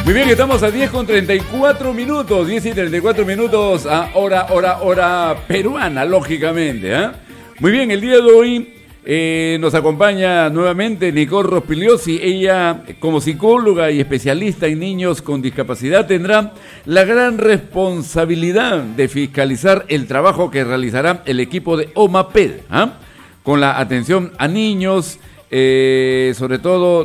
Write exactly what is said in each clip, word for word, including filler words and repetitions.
Muy bien, estamos a diez con treinta y cuatro minutos, diez y treinta y cuatro minutos, a hora, hora, hora peruana, lógicamente. ¿eh? Muy bien, el día de hoy eh, nos acompaña nuevamente Nicole Rospigliosi. Ella, como psicóloga y especialista en niños con discapacidad, tendrá la gran responsabilidad de fiscalizar el trabajo que realizará el equipo de OMAPED, ¿eh? con la atención a niños, eh, sobre todo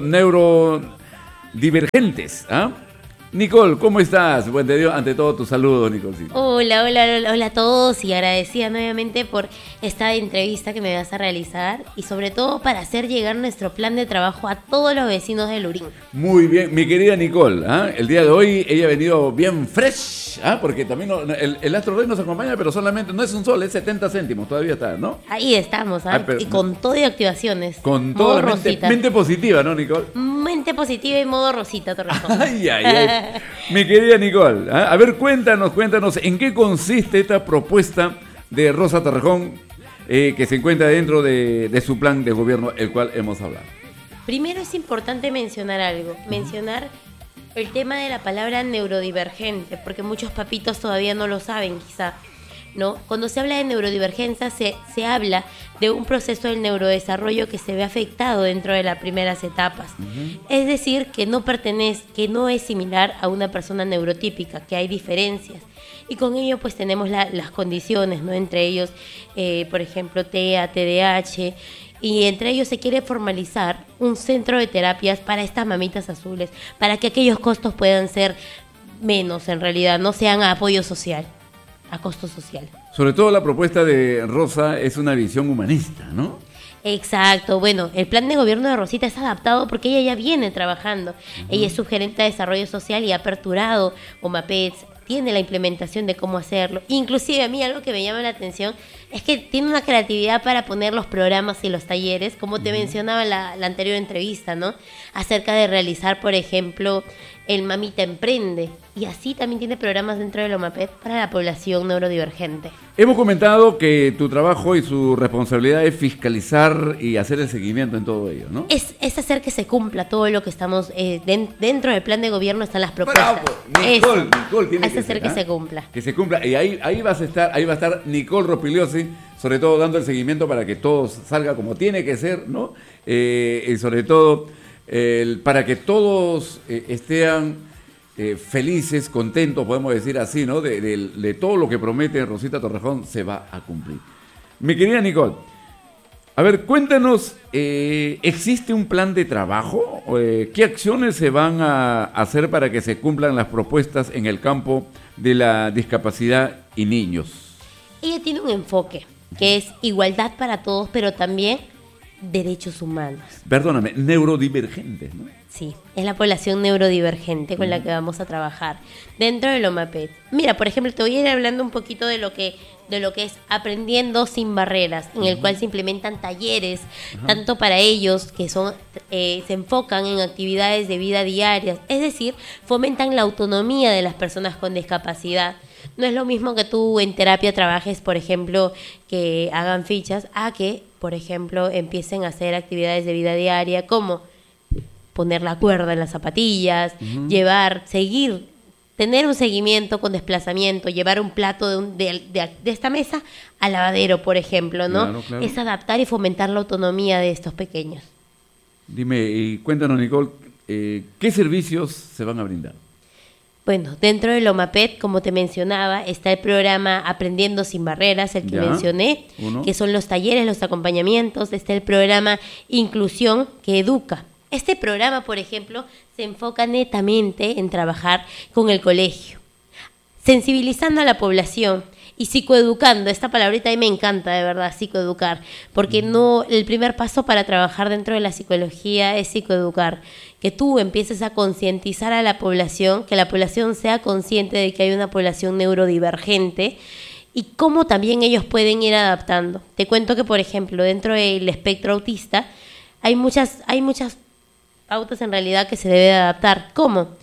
neurodivergentes. ¿eh? Nicole, ¿cómo estás? Buen día, ante todo tu saludo, Nicole. Hola, hola, hola, hola a todos y agradecida nuevamente por esta entrevista que me vas a realizar y sobre todo para hacer llegar nuestro plan de trabajo a todos los vecinos de Lurín. Muy bien, mi querida Nicole, ¿eh? el día de hoy ella ha venido bien fresh, ¿eh? porque también no, el, el Astro Rey nos acompaña, pero solamente no es un sol, es setenta céntimos, todavía está, ¿no? Ahí estamos, ¿eh? ah, pero, y con todo y activaciones. Con toda mente, mente positiva, ¿no, Nicole? Mente positiva y modo Rosita Torrejón. Ay, ay, ay. Mi querida Nicole, ¿eh? a ver, cuéntanos, cuéntanos, ¿en qué consiste esta propuesta de Rosa Torrejón eh, que se encuentra dentro de, de su plan de gobierno, el cual hemos hablado? Primero es importante mencionar algo, mencionar el tema de la palabra neurodivergente, porque muchos papitos todavía no lo saben quizá, ¿no? Cuando se habla de neurodivergencia se, se habla de un proceso del neurodesarrollo que se ve afectado dentro de las primeras etapas. Uh-huh. Es decir, que no pertenece, que no es similar a una persona neurotípica, que hay diferencias. Y con ello pues tenemos la, las condiciones, ¿no? Entre ellos, eh, por ejemplo, T E A, T D A H, y entre ellos se quiere formalizar un centro de terapias para estas mamitas azules, para que aquellos costos puedan ser menos en realidad, no sean a apoyo social, a costo social. Sobre todo la propuesta de Rosa es una visión humanista, ¿no? Exacto, bueno, el plan de gobierno de Rosita es adaptado porque ella ya viene trabajando. Uh-huh. Ella es subgerente de desarrollo social y ha aperturado OMAPEDs, tiene la implementación de cómo hacerlo. Inclusive a mí algo que me llama la atención es que tiene una creatividad para poner los programas y los talleres, como te uh-huh. mencionaba la, la anterior entrevista, ¿no? Acerca de realizar, por ejemplo, el Mamita Emprende. Y así también tiene programas dentro del OMAPED para la población neurodivergente. Hemos comentado que tu trabajo y su responsabilidad es fiscalizar y hacer el seguimiento en todo ello, ¿no? Es, es hacer que se cumpla todo lo que estamos... Eh, de, dentro del plan de gobierno están las propuestas. ¡Bravo! Nicole, Eso. Nicole tiene es que hacer ser, que ¿eh? se cumpla. Que se cumpla. Y ahí, ahí, vas a estar, ahí va a estar Nicole Rospigliosi, sobre todo dando el seguimiento para que todo salga como tiene que ser, ¿no? Eh, y sobre todo eh, para que todos eh, estén... Eh, felices, contentos, podemos decir así, ¿no? De, de, de todo lo que promete Rosita Torrejón se va a cumplir. Mi querida Nicole, a ver, cuéntanos, eh, ¿existe un plan de trabajo? Eh, ¿Qué acciones se van a hacer para que se cumplan las propuestas en el campo de la discapacidad y niños? Ella tiene un enfoque, que es igualdad para todos, pero también derechos humanos. Perdóname, neurodivergentes, ¿no? Sí, es la población neurodivergente con la que vamos a trabajar dentro del OMAPED. Mira, por ejemplo, te voy a ir hablando un poquito de lo que de lo que es Aprendiendo Sin Barreras, en el uh-huh. cual se implementan talleres, uh-huh. tanto para ellos que son eh, se enfocan en actividades de vida diarias, es decir, fomentan la autonomía de las personas con discapacidad. No es lo mismo que tú en terapia trabajes, por ejemplo, que hagan fichas, a que, por ejemplo, empiecen a hacer actividades de vida diaria como poner la cuerda en las zapatillas, uh-huh. llevar, seguir, tener un seguimiento con desplazamiento, llevar un plato de, un, de, de, de esta mesa al lavadero, por ejemplo, ¿no? Claro, claro. Es adaptar y fomentar la autonomía de estos pequeños. Dime, y cuéntanos, Nicole, eh, ¿qué servicios se van a brindar? Bueno, dentro del OMAPED, como te mencionaba, está el programa Aprendiendo Sin Barreras, el que ya, mencioné, uno. que son los talleres, los acompañamientos. Está el programa Inclusión, que educa. Este programa, por ejemplo, se enfoca netamente en trabajar con el colegio, sensibilizando a la población y psicoeducando. Esta palabrita a mí me encanta, de verdad, psicoeducar, porque no, el primer paso para trabajar dentro de la psicología es psicoeducar, que tú empieces a concientizar a la población, que la población sea consciente de que hay una población neurodivergente y cómo también ellos pueden ir adaptando. Te cuento que, por ejemplo, dentro del espectro autista hay muchas, hay muchas pautas en realidad que se debe adaptar. ¿Cómo?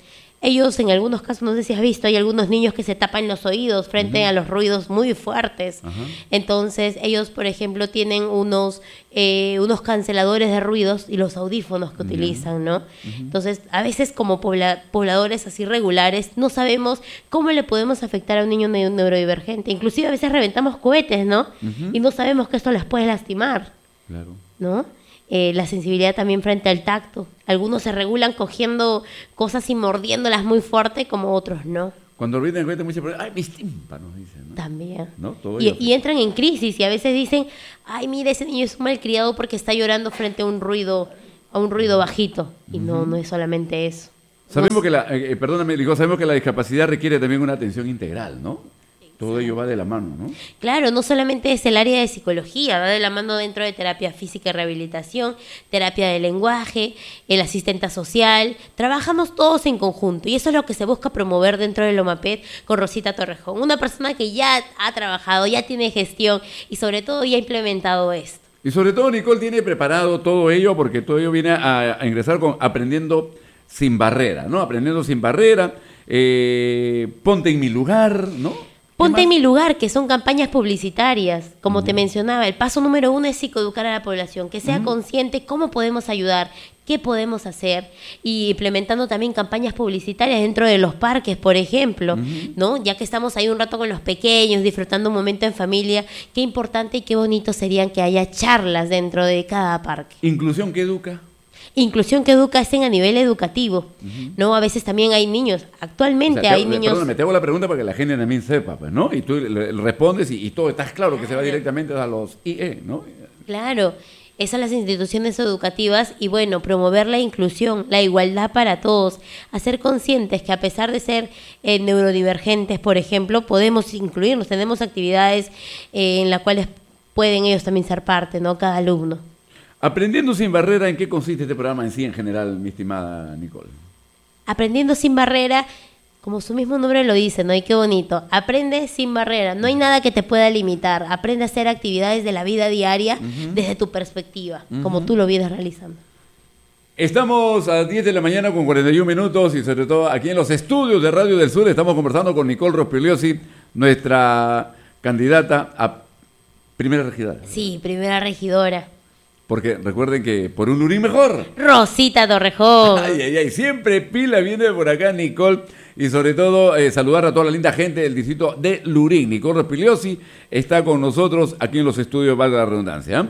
ellos en algunos casos, no sé si has visto, hay algunos niños que se tapan los oídos frente uh-huh. a los ruidos muy fuertes. Uh-huh. Entonces ellos, por ejemplo, tienen unos, eh, unos canceladores de ruidos y los audífonos que uh-huh. utilizan, ¿no? Uh-huh. Entonces, a veces como pobla- pobladores así regulares, no sabemos cómo le podemos afectar a un niño ne- neurodivergente. Inclusive a veces reventamos cohetes, ¿no? Uh-huh. Y no sabemos que esto les puede lastimar. Claro. ¿No? Eh, la sensibilidad también frente al tacto. Algunos se regulan cogiendo cosas y mordiéndolas muy fuerte, como otros no. Cuando olvidan cohetes, muchas personas, ¡ay, mis tímpanos! Dicen, ¿no? También. ¿No? Todo y, y entran en crisis y a veces dicen, ¡ay, mira, ese niño es un malcriado porque está llorando frente a un ruido, a un ruido bajito! Y uh-huh. no, no es solamente eso. Sabemos no que la, eh, perdóname, digo, sabemos que la discapacidad requiere también una atención integral, ¿no? Todo ello va de la mano, ¿no? Claro, no solamente es el área de psicología, va de la mano dentro de terapia física y rehabilitación, terapia de lenguaje, el asistente social. Trabajamos todos en conjunto y eso es lo que se busca promover dentro del OMAPED con Rosita Torrejón. Una persona que ya ha trabajado, ya tiene gestión y sobre todo ya ha implementado esto. Y sobre todo Nicole tiene preparado todo ello porque todo ello viene a, a ingresar con Aprendiendo Sin Barrera, ¿no? Aprendiendo Sin Barrera, eh, Ponte en mi lugar, ¿no? Ponte en mi lugar, que son campañas publicitarias, como uh-huh. te mencionaba. El paso número uno es psicoeducar a la población, que sea uh-huh. consciente cómo podemos ayudar, qué podemos hacer, y implementando también campañas publicitarias dentro de los parques, por ejemplo, uh-huh. ¿no? Ya que estamos ahí un rato con los pequeños, disfrutando un momento en familia, qué importante y qué bonito serían que haya charlas dentro de cada parque. Inclusión que educa. Inclusión que educa es en a nivel educativo, uh-huh. ¿no? A veces también hay niños, actualmente o sea, te, hay niños... Perdóname, te hago la pregunta para que la gente también sepa, pues, ¿no? Y tú le, le respondes y, y todo, estás claro que se va directamente a los I E, ¿no? Claro, esas las instituciones educativas y bueno, promover la inclusión, la igualdad para todos, hacer conscientes que a pesar de ser eh, neurodivergentes, por ejemplo, podemos incluirnos, tenemos actividades eh, en las cuales pueden ellos también ser parte, ¿no? Cada alumno. Aprendiendo Sin Barrera, ¿en qué consiste este programa en sí, en general, mi estimada Nicole? Aprendiendo Sin Barrera, como su mismo nombre lo dice, ¿no? Y qué bonito. Aprende sin barrera. No hay nada que te pueda limitar. Aprende a hacer actividades de la vida diaria uh-huh. desde tu perspectiva, uh-huh. como tú lo vienes realizando. Estamos a las diez de la mañana con cuarenta y un minutos y sobre todo aquí en los estudios de Radio del Sur estamos conversando con Nicole Rospigliosi, nuestra candidata a primera regidora. Sí, primera regidora. Porque recuerden que por un Lurín mejor. Rosita Torrejón. Ay, ay, ay, siempre pila viene por acá Nicole. Y sobre todo eh, saludar a toda la linda gente del distrito de Lurín. Nicole Rospigliosi está con nosotros aquí en los estudios, valga la redundancia.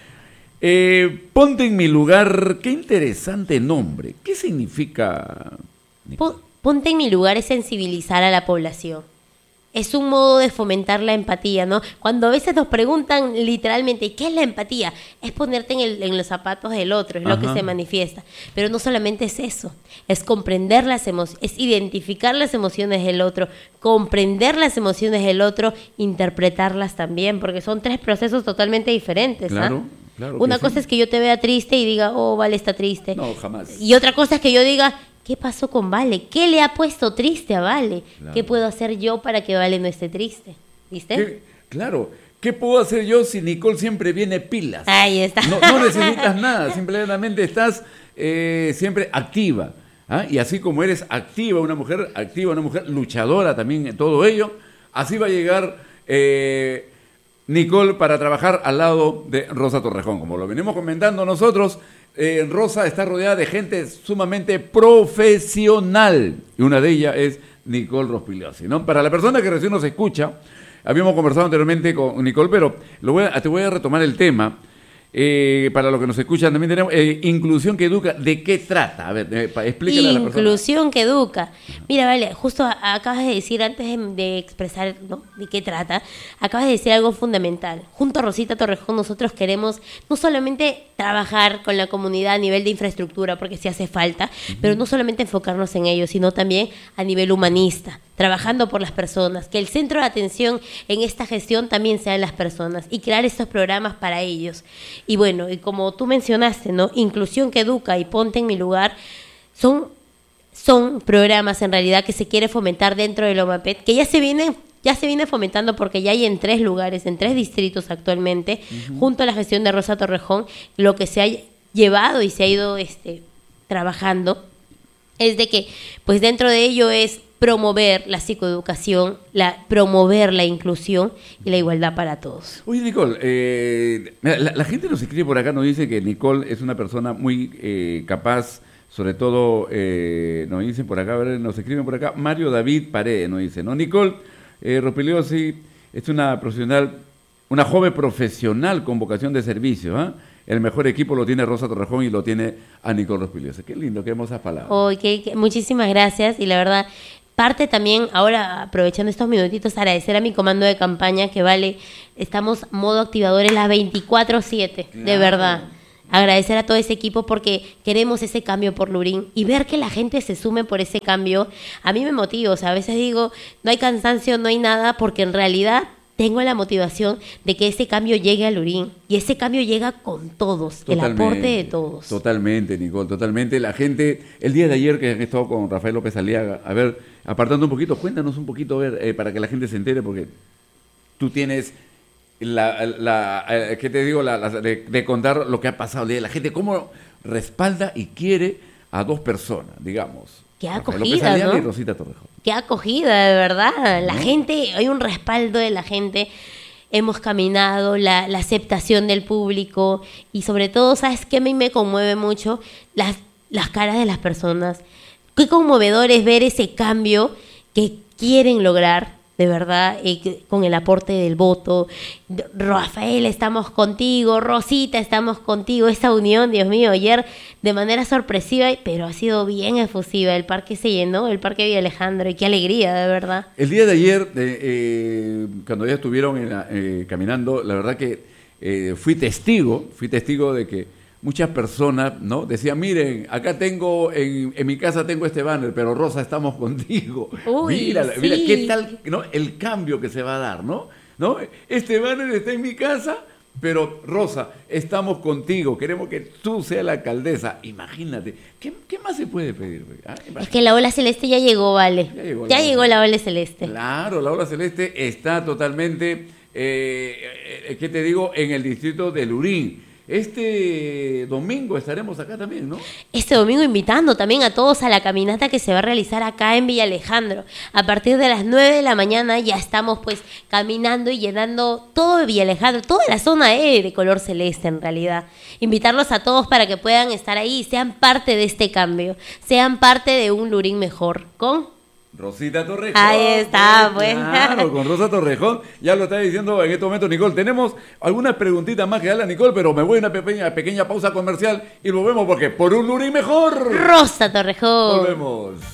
Eh, Ponte en mi lugar, qué interesante nombre. ¿Qué significa? Nicole? Ponte en mi lugar es sensibilizar a la población. Es un modo de fomentar la empatía, ¿no? Cuando a veces nos preguntan literalmente, ¿qué es la empatía? Es ponerte en, el, en los zapatos del otro, es Ajá. lo que se manifiesta. Pero no solamente es eso, es comprender las emociones, es identificar las emociones del otro, comprender las emociones del otro, interpretarlas también, porque son tres procesos totalmente diferentes. Claro, ¿ah? claro. Una cosa sí. es que yo te vea triste y diga, oh, Vale está triste. No, jamás. Y otra cosa es que yo diga, ¿qué pasó con Vale? ¿Qué le ha puesto triste a Vale? Claro. ¿Qué puedo hacer yo para que Vale no esté triste? ¿Viste? ¿Qué? Claro. ¿Qué puedo hacer yo si Nicole siempre viene pilas? Ahí está. No, no necesitas nada, simplemente estás eh, siempre activa. ¿ah? Y así como eres activa, una mujer activa, una mujer luchadora también en todo ello, así va a llegar eh, Nicole para trabajar al lado de Rosa Torrejón. Como lo venimos comentando nosotros, Eh, Rosa está rodeada de gente sumamente profesional y una de ellas es Nicole Rospigliosi, ¿no? Para la persona que recién nos escucha, habíamos conversado anteriormente con Nicole, pero lo voy a, te voy a retomar el tema. Eh, para los que nos escuchan también tenemos eh, Inclusión que Educa. ¿De qué trata? A ver, eh, explícale a la persona. Inclusión que Educa. Mira, Vale, justo a, acabas de decir, antes de, de expresar, ¿no?, de qué trata, acabas de decir algo fundamental. Junto a Rosita Torrejón nosotros queremos no solamente trabajar con la comunidad a nivel de infraestructura, porque sí hace falta, uh-huh. pero no solamente enfocarnos en ello, sino también a nivel humanista, trabajando por las personas, que el centro de atención en esta gestión también sean las personas y crear estos programas para ellos. Y bueno, y como tú mencionaste, ¿no? Inclusión que Educa y Ponte en mi lugar son, son programas en realidad que se quiere fomentar dentro del OMAPED, que ya se vienen ya se viene fomentando porque ya hay en tres lugares, en tres distritos actualmente, uh-huh. junto a la gestión de Rosa Torrejón, lo que se ha llevado y se ha ido este, trabajando es de que, pues dentro de ello es promover la psicoeducación, la, promover la inclusión y la igualdad para todos. Oye, Nicole, eh, la, la gente nos escribe por acá, nos dice que Nicole es una persona muy eh, capaz, sobre todo, eh, nos dicen por acá, a ver, nos escriben por acá, Mario David Paredes nos dice, ¿no? Nicole eh, Rospigliosi es una profesional, una joven profesional con vocación de servicio, ¿ah? ¿eh? El mejor equipo lo tiene Rosa Torrejón y lo tiene a Nicole Rospigliosi. Qué lindo, qué hermosas palabras. Oh, que, que, muchísimas gracias y la verdad, parte también, ahora aprovechando estos minutitos, agradecer a mi comando de campaña que vale, estamos modo activadores las veinticuatro siete, claro. De verdad. Agradecer a todo ese equipo porque queremos ese cambio por Lurín y ver que la gente se sume por ese cambio, a mí me motiva, o sea, a veces digo, no hay cansancio, no hay nada, porque en realidad tengo la motivación de que ese cambio llegue a Lurín y ese cambio llega con todos, totalmente, el aporte de todos. Totalmente, Nicole, totalmente. La gente, el día de ayer que han estado con Rafael López Aliaga, a ver, apartando un poquito, cuéntanos un poquito, a ver, eh, para que la gente se entere, porque tú tienes la, la eh, ¿qué te digo? La, la, de, de contar lo que ha pasado, de la gente, cómo respalda y quiere a dos personas, digamos. Qué acogida, ¿no? Y Rosita Torrejón. Qué acogida, de verdad. La ¿no? gente, hay un respaldo de la gente. Hemos caminado, la, la aceptación del público y sobre todo, ¿sabes qué? A mí me conmueve mucho las, las caras de las personas. Qué conmovedor es ver ese cambio que quieren lograr, de verdad, eh, con el aporte del voto. Rafael, estamos contigo. Rosita, estamos contigo. Esa unión, Dios mío, ayer de manera sorpresiva, pero ha sido bien efusiva. El parque se llenó, el parque Villa Alejandro, y qué alegría, de verdad. El día de ayer, eh, eh, cuando ya estuvieron en la, eh, caminando, la verdad que eh, fui testigo, fui testigo de que muchas personas, ¿no? Decían, miren, acá tengo, en, en mi casa tengo este banner, pero Rosa, estamos contigo. Uy, mira, sí. mira, qué tal, ¿no? El cambio que se va a dar, ¿no? ¿no? Este banner está en mi casa, pero Rosa, estamos contigo, queremos que tú seas la alcaldesa. Imagínate, ¿qué, qué más se puede pedir? ¿Ah? Es que la ola celeste ya llegó, vale. Ya llegó, ya la, llegó la ola celeste. Claro, la ola celeste está totalmente, eh, eh, ¿qué te digo? En el distrito de Lurín. Este domingo estaremos acá también, ¿no? Este domingo invitando también a todos a la caminata que se va a realizar acá en Villa Alejandro. A partir de las nueve de la mañana ya estamos pues caminando y llenando todo Villa Alejandro, toda la zona E de color celeste en realidad. Invitarlos a todos para que puedan estar ahí y sean parte de este cambio, sean parte de un Lurín mejor, con Rosita Torrejón. Ahí está, pues. Claro, con Rosa Torrejón. Ya lo está diciendo en este momento Nicole. Tenemos algunas preguntitas más que darle a Nicole, pero me voy a una pequeña, pequeña pausa comercial y volvemos porque por un Lurín mejor. Rosa Torrejón. Volvemos.